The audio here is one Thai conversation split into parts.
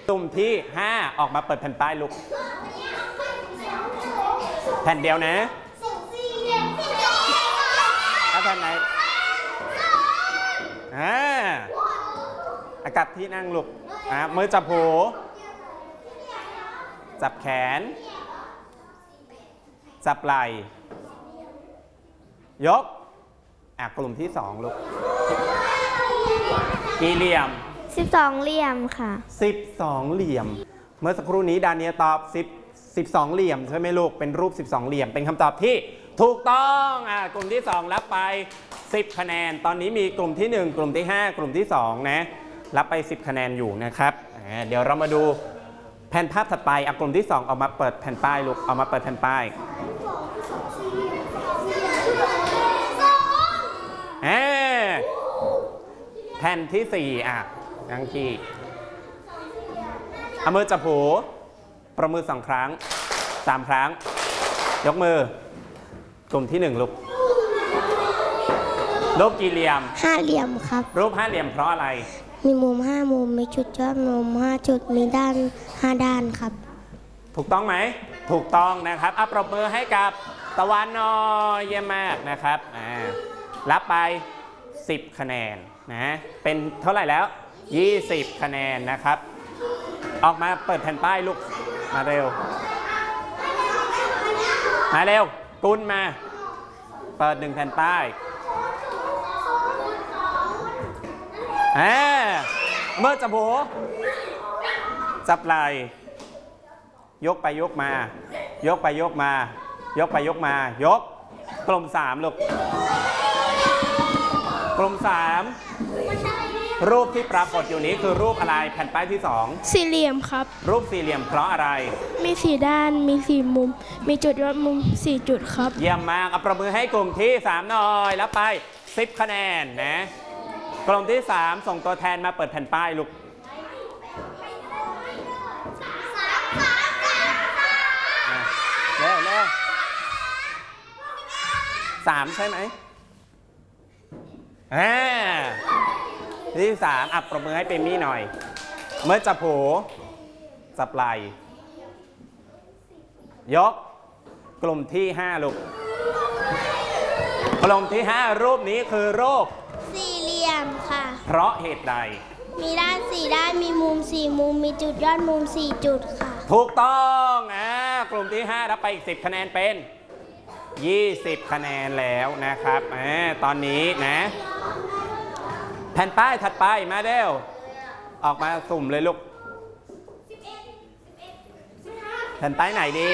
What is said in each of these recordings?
กลุ่มที่5ออกมาเปิดแผ่นป้ายลูกแผ่นเดียวนะแล้วแผ่นไหนกลับที่นั่งลูกมือจับหูจับแขนจับไหล่ยกกลุ่มที่2ลูกกี่เหลี่ยม 12เหลี่ยมค่ะ 12เหลี่ยมเมื่อสักครู่นี้ดาเนียตอบ12เหลี่ยมใช่ไหมลูกเป็นรูป12เหลี่ยมเป็นคำตอบที่ถูกต้องกลุ่มที่2รับไป10คะแนนตอนนี้มีกลุ่มที่1กลุ่มที่5กลุ่มที่2นะรับไป10คะแนนอยู่นะครับเดี๋ยวเรามาดูแผ่นภาพถัดไปกลุ่มที่2ออกมาเปิดแผ่นป้ายลูกออกมาเปิดแผ่นป้ายแผ่นที่4นั่งที่เอามือจับหูประมือ2ครั้ง3ครั้งยกมือกลุ่มที่1ลูกรูปกี่เหลี่ยม 5เหลี่ยมครับรูป5เหลี่ยมเพราะอะไรมีมุม5มุมมีจุดยอดมุม5จุดมีด้าน5ด้านครับถูกต้องไหมถูกต้องนะครับปรบมือให้กับตะวันหน่อยเยี่ยมมากนะครับรับไป10คะแนนนะเป็นเท่าไหร่แล้ว20คะแนนนะครับออกมาเปิดแผ่นป้ายลูกมาเร็วกุลมาเปิด1แผ่นป้ายเมื่อจับหูจับไหล่ยกไปยกมายกไปยกมายกไปยกมายกกลุ่ม3ลูกกลุ่ม3รูปที่ปรากฏอยู่นี้คือรูปอะไรแผ่นป้ายที่2 สี่เหลี่ยมครับรูปสี่เหลี่ยมเพราะอะไรมี4ด้านมี4มุมมีจุดยอดมุม4จุดครับเยี่ยมมากประมือให้กลุ่มที่3หน่อยแล้วไป10คะแนนนะกลุ่มที่3ส่งตัวแทนมาเปิดแผ่นป้ายลูกเร็ว3ใช่ไหมที่3ประมือให้เปมี่หน่อยเมื่อจับหูจับไหล่ยกกลุ่มที่5ลูกกลุ่มที่5รูปนี้คือรูปสี่เหลี่ยมค่ะเพราะเหตุใดมีด้าน4ด้านมีมุม4มุมมีจุดยอดมุม4จุดค่ะถูกต้องกลุ่มที่5รับไปอีก10คะแนนเป็น20คะแนนแล้วนะครับตอนนี้นะแผ่นป้ายถัดไปมาเร็วออกมาสุ่มเลยลูกแผ่นป้ายไหนดี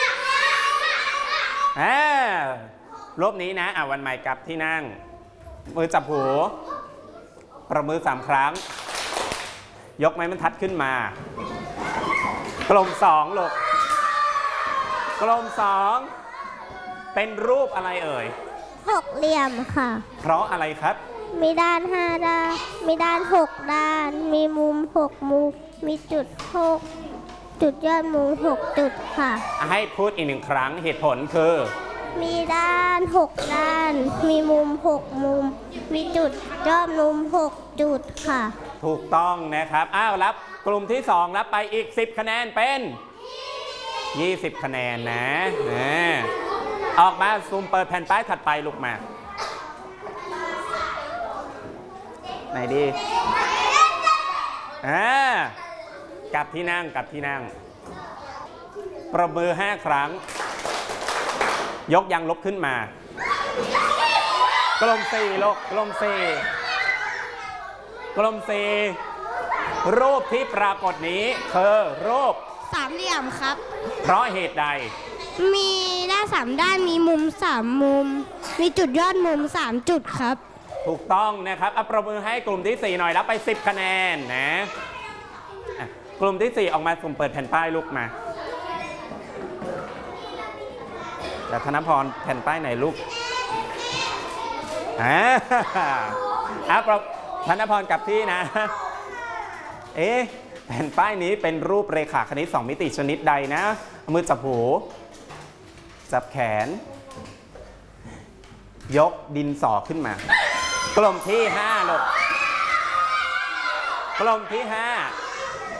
รูปนี้นะวันใหม่กลับที่นั่งมือจับหูประมือ3ครั้งยกไม้บรรทัดขึ้นมากลุ่ม2ลูกกลุ่ม2เป็นรูปอะไรเอ่ย 6เหลี่ยมค่ะเพราะอะไรครับมีด้าน5ด้านมีด้าน6ด้านมีมุม6มุมมีจุด6จุดยอดมุม6จุดค่ะให้พูดอีก1ครั้งเหตุผลคือมีด้าน6ด้านมีมุม6มุมมีจุดยอดมุม6จุดค่ะถูกต้องนะครับรับกลุ่มที่2รับไปอีก10คะแนนเป็น20คะแนนนะออกมาซูมเปิดแผ่นป้ายถัดไปลูกมาไหนดีกลับที่นั่งประมือ5ครั้งยกยางลบขึ้นมากลุ่ม4ลูกกลุ่ม4รูปที่ปรากฏนี้คือรูป 3เหลี่ยมครับเพราะเหตุใดมีด้าน3ด้านมีมุม3มุมมีจุดยอดมุม3จุดครับถูกต้องนะครับประมือให้กลุ่มที่4หน่อยรับไป10คะแนนนะกลุ่มที่4ออกมาสุ่มเปิดแผ่นป้ายลูกมาแต่ธนพรแผ่นป้ายไหนลูกธนพรกลับที่นะแผ่นป้ายนี้เป็นรูปเรขาคณิต2มิติชนิดใดนะมือจับหูจับแขนยกดินสอขึ้นมากลุ่มที่5ลูกกลุ่มที่5